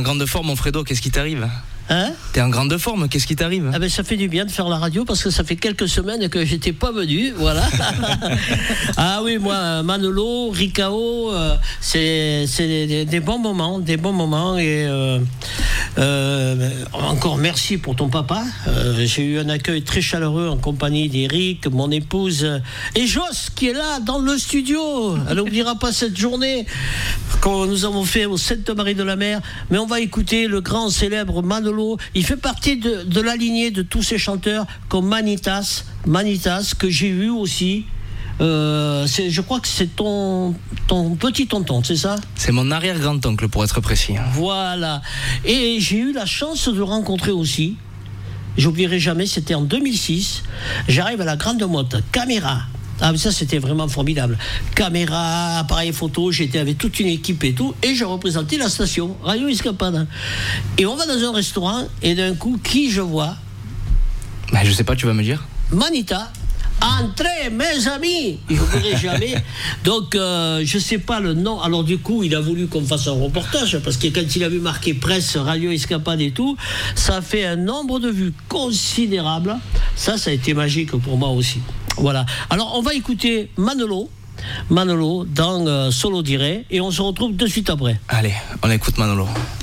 grande forme, mon Fredo, qu'est-ce qui t'arrive ? Hein ? T'es en grande forme, qu'est-ce qui t'arrive ? Ah ben ça fait du bien de faire la radio parce que ça fait quelques semaines que j'étais pas venu, voilà. Ah oui, moi Manolo, Ricao, c'est des bons moments, et encore merci pour ton papa. J'ai eu un accueil très chaleureux en compagnie d'Éric, mon épouse et Joss qui est là dans le studio. Elle n'oubliera pas cette journée que nous avons fait au Sainte-Marie-de-la-Mer. Mais on va écouter le grand célèbre Manolo. Il fait partie de la lignée de tous ces chanteurs comme Manitas que j'ai eu aussi. Je crois que c'est ton petit tonton, c'est ça ? C'est mon arrière-grand-oncle pour être précis. Voilà. Et j'ai eu la chance de le rencontrer aussi. J'oublierai jamais, c'était en 2006. J'arrive à la Grande Motte, caméra. Ah mais ça c'était vraiment formidable. Caméra, appareil photo, j'étais avec toute une équipe et tout, et je représentais la station Radio Escapade. Et on va dans un restaurant, et d'un coup, qui je vois ? Bah, je sais pas, tu vas me dire. Manita. Entrez, mes amis. Je ne dirai jamais. Donc, je ne sais pas le nom. Alors, du coup, il a voulu qu'on fasse un reportage parce que quand il a vu marqué presse, Radio Escapade et tout, ça a fait un nombre de vues considérable. Ça a été magique pour moi aussi. Voilà. Alors, on va écouter Manolo dans Solo Dire et on se retrouve de suite après. Allez, on écoute Manolo.